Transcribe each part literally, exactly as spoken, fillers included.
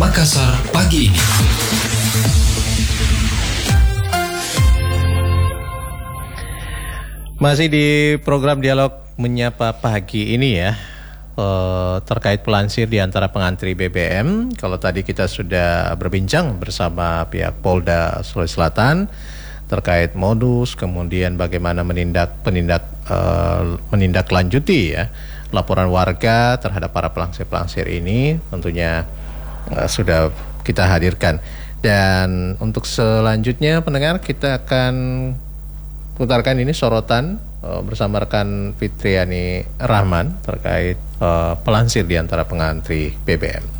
Makassar pagi ini. Masih di program Dialog Menyapa Pagi ini ya, eh, terkait pelansir di antara pengantri B B M. Kalau tadi kita sudah berbincang bersama pihak Polda Sulawesi Selatan terkait modus, kemudian bagaimana menindak penindak eh, menindaklanjuti ya laporan warga terhadap para pelangsir-pelangsir ini, tentunya eh, sudah kita hadirkan. Dan untuk selanjutnya pendengar, kita akan putarkan ini sorotan uh, bersama rekan Fitriani Rahman terkait uh, pelansir di antara pengantri B B M.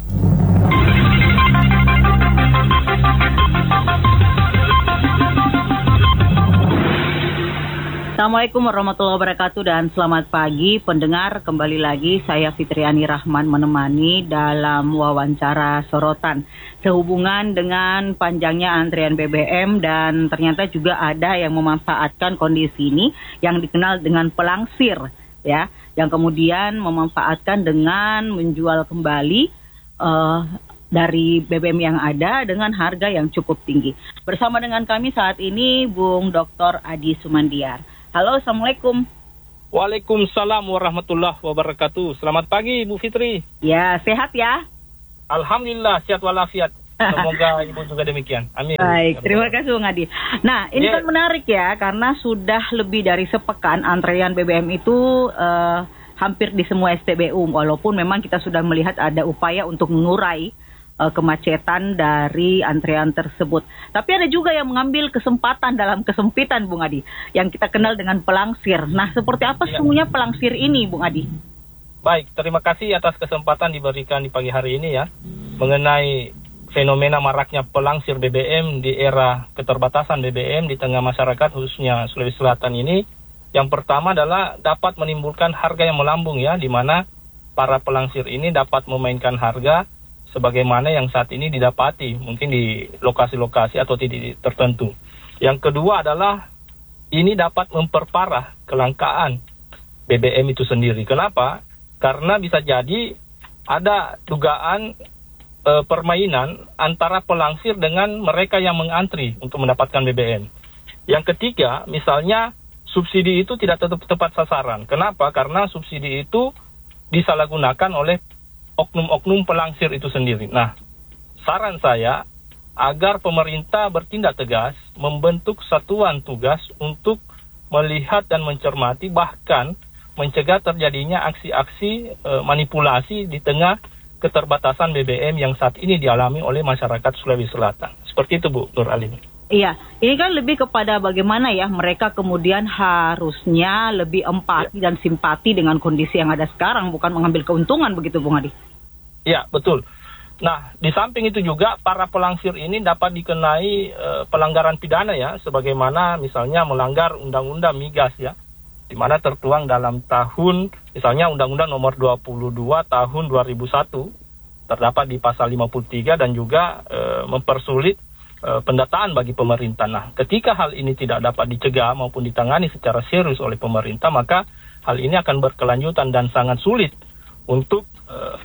Assalamualaikum warahmatullahi wabarakatuh dan selamat pagi pendengar. Kembali lagi saya Fitriani Rahman menemani dalam wawancara sorotan sehubungan dengan panjangnya antrian B B M, dan ternyata juga ada yang memanfaatkan kondisi ini yang dikenal dengan pelangsir ya, yang kemudian memanfaatkan dengan menjual kembali uh, dari B B M yang ada dengan harga yang cukup tinggi. Bersama dengan kami saat ini Bung Doktor Adi Sumandiar. Halo, Assalamualaikum. Waalaikumsalam warahmatullahi wabarakatuh. Selamat pagi, Bu Fitri. Ya, sehat ya? Alhamdulillah, sehat walafiat. Semoga Ibu juga demikian. Amin. Baik, terima kasih Bung Adi. Nah, ini yeah. kan menarik ya, karena sudah lebih dari sepekan antrean B B M itu uh, hampir di semua S P B U. Walaupun memang kita sudah melihat ada upaya untuk mengurai kemacetan dari antrean tersebut. Tapi ada juga yang mengambil kesempatan dalam kesempitan, Bung Adi, yang kita kenal dengan pelangsir. Nah, seperti apa ya. sesungguhnya pelangsir ini, Bung Adi? Baik, terima kasih atas kesempatan diberikan di pagi hari ini ya, mengenai fenomena maraknya pelangsir B B M di era keterbatasan B B M di tengah masyarakat khususnya Sulawesi Selatan ini. Yang pertama adalah dapat menimbulkan harga yang melambung ya, di mana para pelangsir ini dapat memainkan harga sebagaimana yang saat ini didapati mungkin di lokasi-lokasi atau titik tertentu. Yang kedua adalah ini dapat memperparah kelangkaan B B M itu sendiri. Kenapa? Karena bisa jadi ada dugaan e, permainan antara pelangsir dengan mereka yang mengantri untuk mendapatkan B B M. Yang ketiga, misalnya subsidi itu tidak tetap tepat sasaran. Kenapa? Karena subsidi itu disalahgunakan oleh oknum-oknum pelangsir itu sendiri. Nah, saran saya agar pemerintah bertindak tegas, membentuk satuan tugas untuk melihat dan mencermati, bahkan mencegah terjadinya aksi-aksi e, manipulasi di tengah keterbatasan B B M yang saat ini dialami oleh masyarakat Sulawesi Selatan. Seperti itu, Bu Nur Alim. Iya, ini kan lebih kepada bagaimana ya mereka kemudian harusnya lebih empati ya. dan simpati dengan kondisi yang ada sekarang, bukan mengambil keuntungan begitu, Bung Adi? Ya, betul. Nah, di samping itu juga para pelangsir ini dapat dikenai e, pelanggaran pidana ya, sebagaimana misalnya melanggar Undang-Undang Migas ya, di mana tertuang dalam tahun, misalnya Undang-Undang Nomor dua puluh dua Tahun dua ribu satu, terdapat di pasal lima puluh tiga dan juga e, mempersulit e, pendataan bagi pemerintah. Nah, ketika hal ini tidak dapat dicegah maupun ditangani secara serius oleh pemerintah, maka hal ini akan berkelanjutan dan sangat sulit untuk e,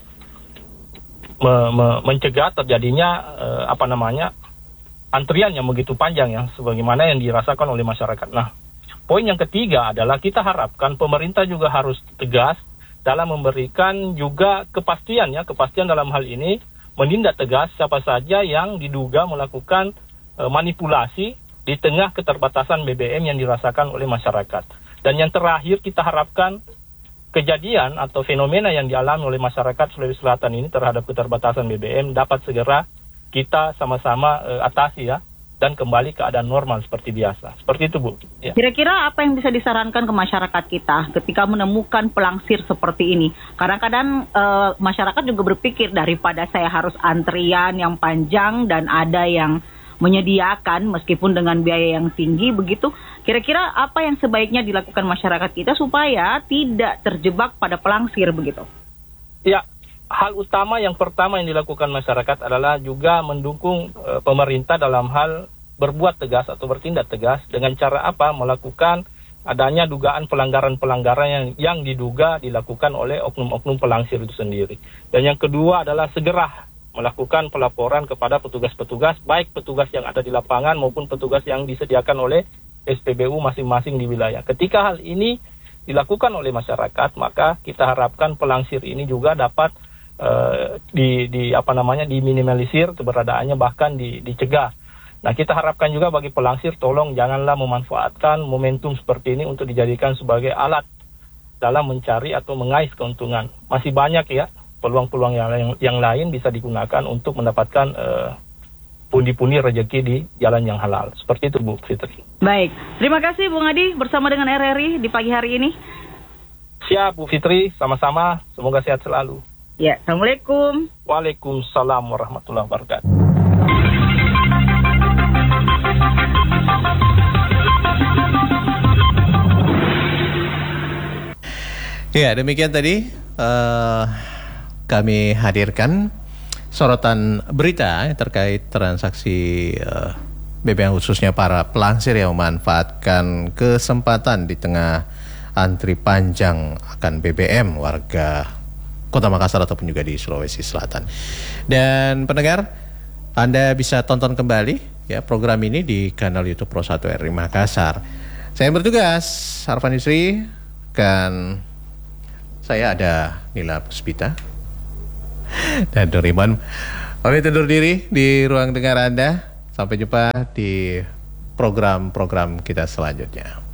Me, me, mencegah terjadinya eh, apa namanya antrian yang begitu panjang ya, sebagaimana yang dirasakan oleh masyarakat. Nah, poin yang ketiga adalah kita harapkan pemerintah juga harus tegas dalam memberikan juga kepastian ya, kepastian dalam hal ini menindak tegas siapa saja yang diduga melakukan eh, manipulasi di tengah keterbatasan B B M yang dirasakan oleh masyarakat. Dan yang terakhir kita harapkan kejadian atau fenomena yang dialami oleh masyarakat Sulawesi Selatan ini terhadap keterbatasan B B M dapat segera kita sama-sama uh, atasi ya, dan kembali keadaan normal seperti biasa. Seperti itu, Bu. Ya. Kira-kira apa yang bisa disarankan ke masyarakat kita ketika menemukan pelangsir seperti ini? Kadang-kadang uh, masyarakat juga berpikir daripada saya harus antrian yang panjang dan ada yang menyediakan meskipun dengan biaya yang tinggi begitu. Kira-kira apa yang sebaiknya dilakukan masyarakat kita supaya tidak terjebak pada pelangsir begitu? Ya, hal utama yang pertama yang dilakukan masyarakat adalah juga mendukung e, pemerintah dalam hal berbuat tegas atau bertindak tegas dengan cara apa? Melakukan adanya dugaan pelanggaran-pelanggaran yang, yang diduga dilakukan oleh oknum-oknum pelangsir itu sendiri. Dan yang kedua adalah segera melakukan pelaporan kepada petugas-petugas, baik petugas yang ada di lapangan maupun petugas yang disediakan oleh S P B U masing-masing di wilayah. Ketika hal ini dilakukan oleh masyarakat, maka kita harapkan pelangsir ini juga dapat uh, di, di apa namanya diminimalisir keberadaannya, bahkan di, dicegah. Nah, kita harapkan juga bagi pelangsir, tolong janganlah memanfaatkan momentum seperti ini untuk dijadikan sebagai alat dalam mencari atau mengais keuntungan. Masih banyak ya peluang-peluang yang, yang, yang lain bisa digunakan untuk mendapatkan uh, pundi-pundi rezeki di jalan yang halal. Seperti itu, Bu Fitri. Baik, terima kasih Bung Adi bersama dengan R R I di pagi hari ini. Siap, Bu Fitri, sama-sama. Semoga sehat selalu. Ya, Assalamualaikum. Waalaikumsalam warahmatullahi wabarakatuh. Ya, demikian tadi uh, kami hadirkan sorotan berita terkait transaksi uh, B B M, khususnya para pelangsir yang memanfaatkan kesempatan di tengah antri panjang akan B B M warga Kota Makassar ataupun juga di Sulawesi Selatan. Dan pendengar, Anda bisa tonton kembali ya program ini di kanal YouTube Pro satu R I Makassar. Saya yang bertugas Arfan Yusri, dan saya ada Nila Puspita dan Doriman. Pamit undur diri di ruang dengar Anda. Sampai jumpa di program-program kita selanjutnya.